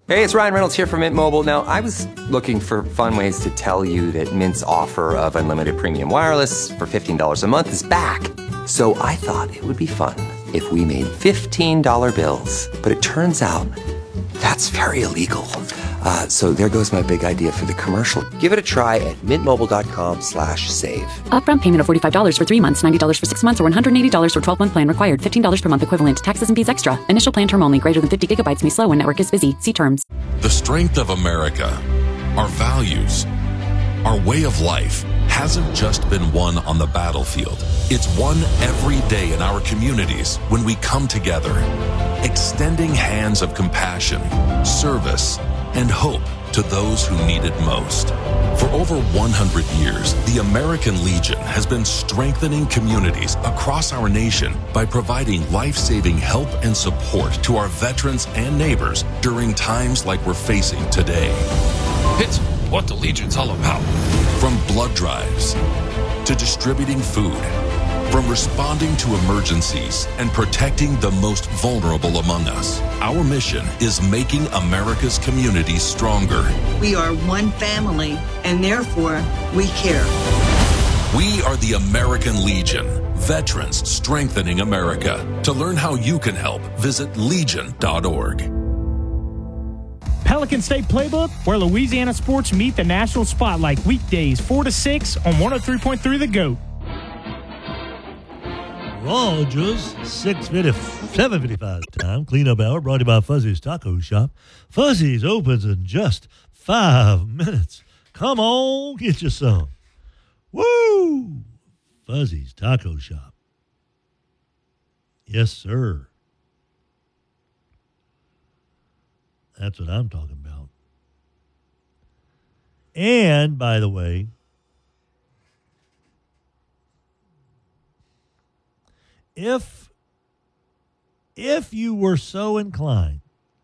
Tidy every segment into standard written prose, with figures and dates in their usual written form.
Hey, it's Ryan Reynolds here from Mint Mobile. Now, I was looking for fun ways to tell you that Mint's offer of unlimited premium wireless for $15 a month is back. So I thought it would be fun if we made $15 bills. But it turns out that's very illegal. So there goes my big idea for the commercial. Give it a try at mintmobile.com/save. Upfront payment of $45 for 3 months, $90 for 6 months, or $180 for 12-month plan required. $15 per month equivalent. Taxes and fees extra. Initial plan term only. Greater than 50 gigabytes may slow when network is busy. See terms. The strength of America, our values, our way of life hasn't just been won on the battlefield. It's won every day in our communities when we come together, extending hands of compassion, service, and hope to those who need it most. For over 100 years, the American Legion has been strengthening communities across our nation by providing life-saving help and support to our veterans and neighbors during times like we're facing today. It's what the Legion's all about. From blood drives to distributing food, from responding to emergencies and protecting the most vulnerable among us, our mission is making America's communities stronger. We are one family, and therefore we care. We are the American Legion, veterans strengthening America. To learn how you can help, visit legion.org. Pelican State Playbook, where Louisiana sports meet the national spotlight, weekdays 4 to 6 on 103.3 The GOAT. Rogers, 7:55 time. Cleanup hour brought to you by Fuzzy's Taco Shop. Fuzzy's opens in just 5 minutes. Come on, get you some. Woo! Fuzzy's Taco Shop. Yes, sir. That's what I'm talking about. And, by the way, if you were so inclined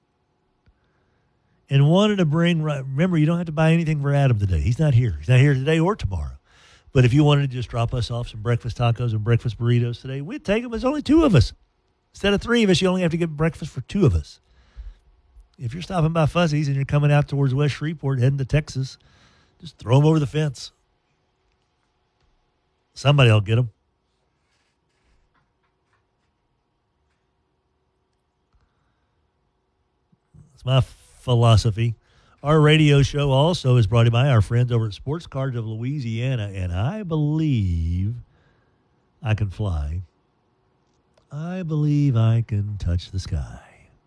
and wanted to bring, remember, you don't have to buy anything for Adam today. He's not here. He's not here today or tomorrow. But if you wanted to just drop us off some breakfast tacos and breakfast burritos today, we'd take them. There's only 2 of us. Instead of 3 of us, you only have to get breakfast for 2 of us. If you're stopping by Fuzzy's and you're coming out towards West Shreveport, heading to Texas, just throw them over the fence. Somebody will get them. That's my philosophy. Our radio show also is brought to you by our friends over at Sports Cards of Louisiana, and I believe I can fly. I believe I can touch the sky.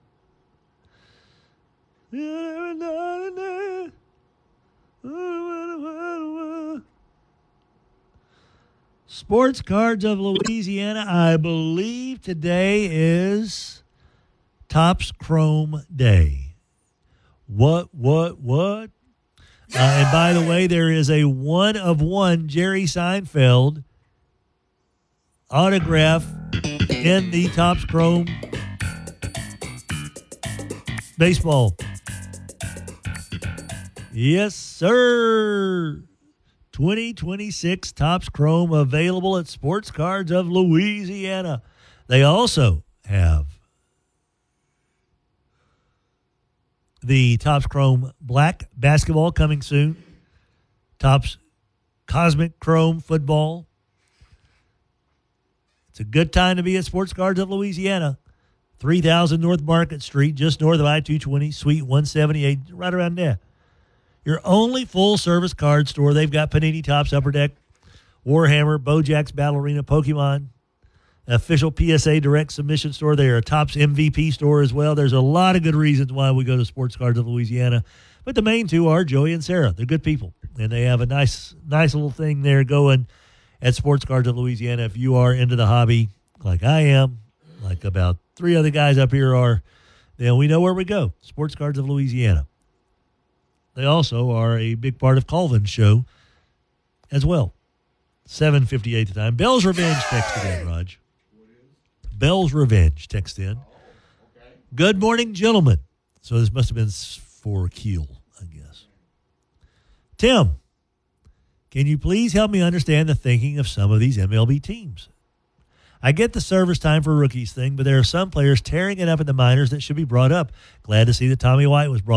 Sports Cards of Louisiana, I believe today is Topps Chrome Day. What? And by the way, there is a 1-of-1 Jerry Seinfeld autograph in the Topps Chrome baseball. Yes, sir. 2026 Topps Chrome available at Sports Cards of Louisiana. They also have the Topps Chrome Black basketball coming soon. Topps Cosmic Chrome football. It's a good time to be at Sports Cards of Louisiana. 3000 North Market Street, just north of I-220, Suite 178, right around there. Your only full-service card store. They've got Panini Topps Upper Deck, Warhammer, Bojack's Battle Arena, Pokemon, official PSA direct submission store. They are a Topps MVP store as well. There's a lot of good reasons why we go to Sports Cards of Louisiana. But the main 2 are Joey and Sarah. They're good people. And they have a nice little thing there going at Sports Cards of Louisiana. If you are into the hobby like I am, like about 3 other guys up here are, then we know where we go. Sports Cards of Louisiana. They also are a big part of Colvin's show as well. 7:58 the time. Bell's Revenge texted in, Raj. Bell's Revenge text in. Good morning, gentlemen. So this must have been for Keel, I guess. Tim, can you please help me understand the thinking of some of these MLB teams? I get the service time for rookies thing, but there are some players tearing it up in the minors that should be brought up. Glad to see that Tommy White was brought